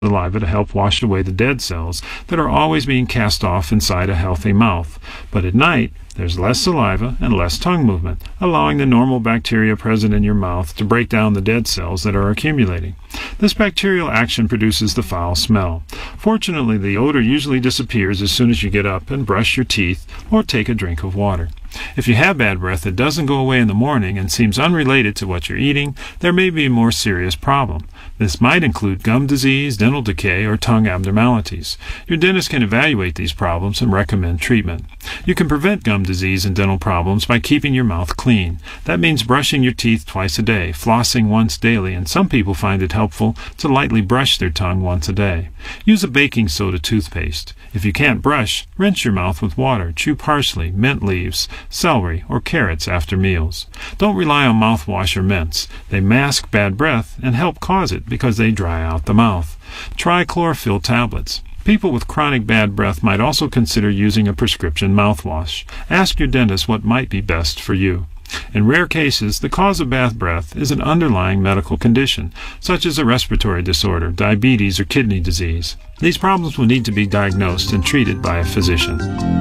saliva to help wash away the dead cells that are always being cast off inside a healthy mouth. But at night, there's less saliva and less tongue movement, allowing the normal bacteria present in your mouth to break down the dead cells that are accumulating. This bacterial action produces the foul smell. Fortunately, the odor usually disappears as soon as you get up and brush your teeth or take a drink of water. If you have bad breath that doesn't go away in the morning and seems unrelated to what you're eating, there may be a more serious problem. This might include gum disease, dental decay, or tongue abnormalities. Your dentist can evaluate these problems and recommend treatment. You can prevent gum disease and dental problems by keeping your mouth clean. That means brushing your teeth twice a day, flossing once daily, and some people find it helpful to lightly brush their tongue once a day. Use a baking soda toothpaste. If you can't brush, rinse your mouth with water. Chew parsley, mint leaves, celery, or carrots after meals. Don't rely on mouthwash or mints. They mask bad breath and help cause it because they dry out the mouth. Try chlorophyll tablets. People with chronic bad breath might also consider using a prescription mouthwash. Ask your dentist what might be best for you. In rare cases, the cause of bad breath is an underlying medical condition, such as a respiratory disorder, diabetes, or kidney disease. These problems will need to be diagnosed and treated by a physician.